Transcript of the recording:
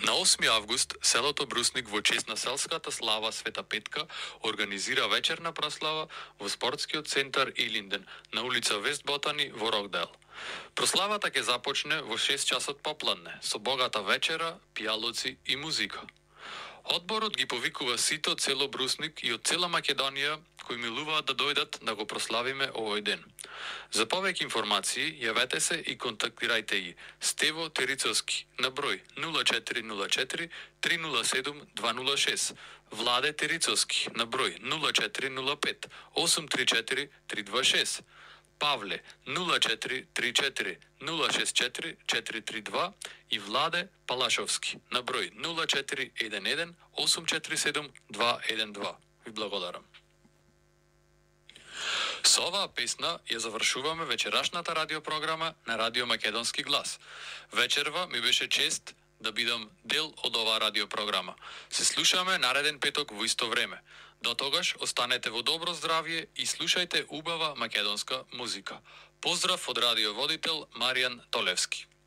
На 8 август селото Брусник во чест на селската слава Света Петка организира вечерна прослава во спортскиот центар Илинден на улица Вестботани во Рокдейл. Прославата ќе започне во 6 часот попладне со богата вечера, пијалоци и музика. Одборот ги повикува сите од село Брусник и од цела Македонија кои милуваат да дојдат да го прославиме овој ден. За повеќе информации јавете се и контактирајте ги Стево Терицовски на број 0404 307 206, Владе Терицовски на број 0405 834 326, Павле 0434 064 432 и Владе Палашовски на број 0411 847 212. Ви благодарам. Со оваа песна ја завршуваме вечерашната радиопрограма на Радио Македонски глас. Вечерва ми беше чест да бидам дел од оваа радиопрограма. Се слушаме нареден петок во исто време. До тогаш останете во добро здравје и слушајте убава македонска музика. Поздрав од радиоводител Маријан Толевски.